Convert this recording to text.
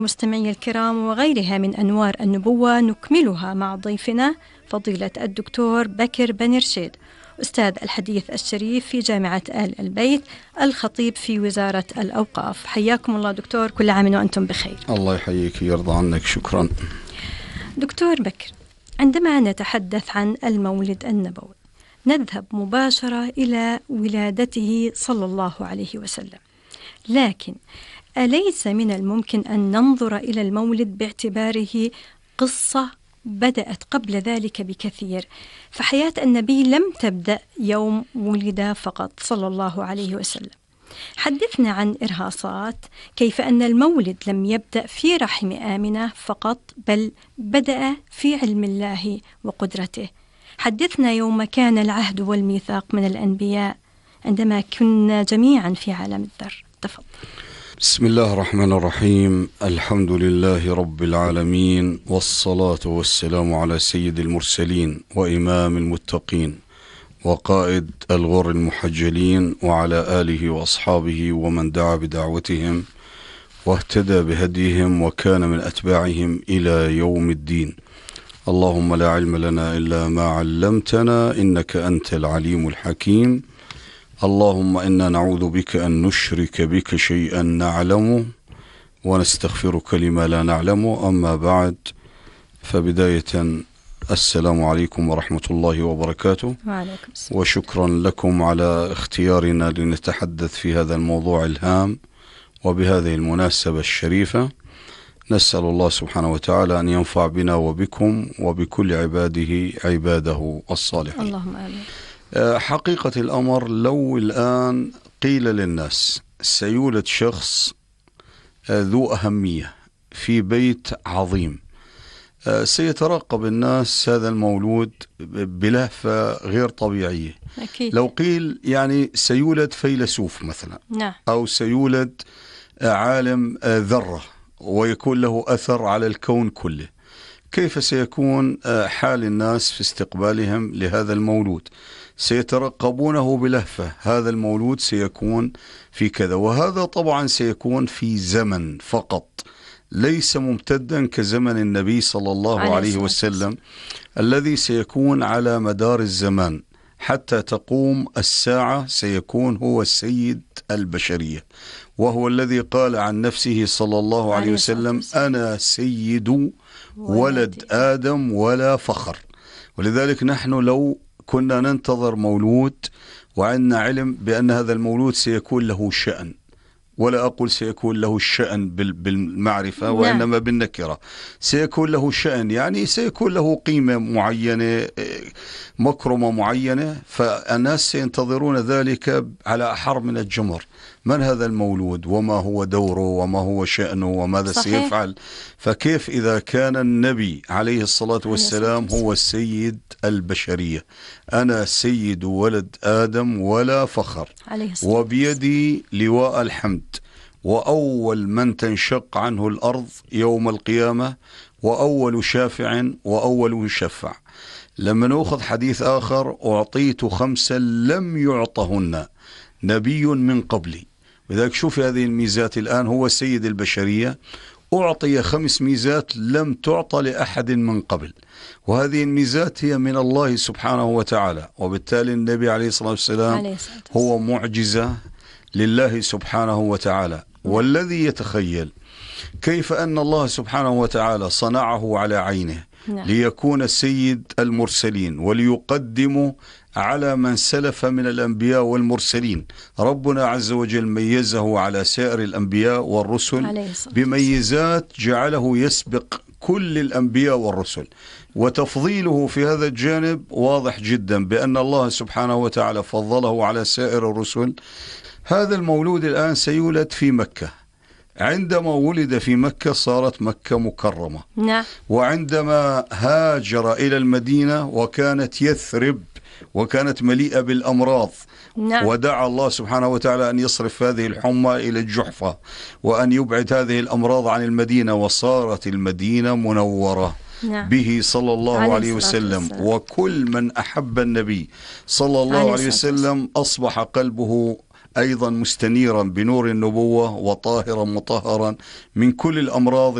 مستمعي الكرام، وغيرها من أنوار النبوة نكملها مع ضيفنا فضيلة الدكتور بكر بن رشيد، أستاذ الحديث الشريف في جامعة آل البيت، الخطيب في وزارة الأوقاف. حياكم الله دكتور، كل عام وأنتم بخير. الله يحييك، يرضى عنك، شكرا. دكتور بكر، عندما نتحدث عن المولد النبوي نذهب مباشرة إلى ولادته صلى الله عليه وسلم، لكن أليس من الممكن أن ننظر إلى المولد باعتباره قصة بدأت قبل ذلك بكثير؟ فحياة النبي لم تبدأ يوم ولد فقط صلى الله عليه وسلم. حدثنا عن إرهاصات كيف أن المولد لم يبدأ في رحم آمنة فقط، بل بدأ في علم الله وقدرته. حدثنا يوم كان العهد والميثاق من الأنبياء عندما كنا جميعا في عالم الذر. تفضل. بسم الله الرحمن الرحيم، الحمد لله رب العالمين، والصلاة والسلام على سيد المرسلين وإمام المتقين وقائد الغر المحجلين، وعلى آله وأصحابه ومن دعا بدعوتهم واهتدى بهديهم وكان من أتباعهم إلى يوم الدين. اللهم لا علم لنا إلا ما علمتنا إنك أنت العليم الحكيم. اللهم إنا نعوذ بك أن نشرك بك شيئا نعلمه ونستغفرك لما لا نعلمه. أما بعد، فبداية السلام عليكم ورحمة الله وبركاته. وعليكم السلام. وشكرا لكم على اختيارنا لنتحدث في هذا الموضوع الهام وبهذه المناسبة الشريفة. نسأل الله سبحانه وتعالى أن ينفع بنا وبكم وبكل عباده الصالحين. اللهم آمين. حقيقة الأمر، لو الآن قيل للناس سيولد شخص ذو أهمية في بيت عظيم، سيترقب الناس هذا المولود بلهفة غير طبيعية. أكيد. لو قيل يعني سيولد فيلسوف مثلا، نعم. أو سيولد عالم ذرة ويكون له أثر على الكون كله، كيف سيكون حال الناس في استقبالهم لهذا المولود؟ سيترقبونه بلهفة، هذا المولود سيكون في كذا، وهذا طبعا سيكون في زمن فقط، ليس ممتدا كزمن النبي صلى الله عليه وسلم الذي سيكون على مدار الزمان حتى تقوم الساعة. سيكون هو سيد البشرية، وهو الذي قال عن نفسه صلى الله عليه وسلم: أنا سيد ولد آدم ولا فخر. ولذلك نحن لو كنا ننتظر مولود وعندنا علم بأن هذا المولود سيكون له شأن، ولا أقول سيكون له الشأن بالمعرفة وإنما بالنكرة، سيكون له شأن يعني سيكون له قيمة معينة، مكرمة معينة، فالناس سينتظرون ذلك على أحر من الجمر. من هذا المولود وما هو دوره وما هو شأنه وماذا صحيح. سيفعل؟ فكيف إذا كان النبي عليه الصلاة والسلام هو سيد البشرية؟ أنا سيد ولد آدم ولا فخر، وبيدي لواء الحمد، وأول من تنشق عنه الأرض يوم القيامة، وأول شافع وأول مشفع. لما نأخذ حديث آخر: أعطيت 5 لم يعطهن نبي من قبلي. لذلك شوف هذه الميزات، الآن هو سيد البشرية، أعطي 5 ميزات لم تعطى لأحد من قبل، وهذه الميزات هي من الله سبحانه وتعالى، وبالتالي النبي عليه الصلاة والسلام هو معجزة لله سبحانه وتعالى. والذي يتخيل كيف أن الله سبحانه وتعالى صنعه على عينه ليكون سيد المرسلين وليقدم على من سلف من الأنبياء والمرسلين، ربنا عز وجل ميزه على سائر الأنبياء والرسل بميزات جعله يسبق كل الأنبياء والرسل، وتفضيله في هذا الجانب واضح جدا بأن الله سبحانه وتعالى فضله على سائر الرسل. هذا المولود الآن سيولد في مكة. عندما ولد في مكة صارت مكة مكرمة. نعم. وعندما هاجر إلى المدينة وكانت يثرب وكانت مليئة بالأمراض، نعم. ودعا الله سبحانه وتعالى أن يصرف هذه الحمى إلى الجحفة وأن يبعد هذه الأمراض عن المدينة، وصارت المدينة منورة. نعم. به صلى الله عليه وسلم. وكل من أحب النبي صلى الله عليه وسلم أصبح قلبه أيضا مستنيرا بنور النبوة وطاهرا مطهرا من كل الأمراض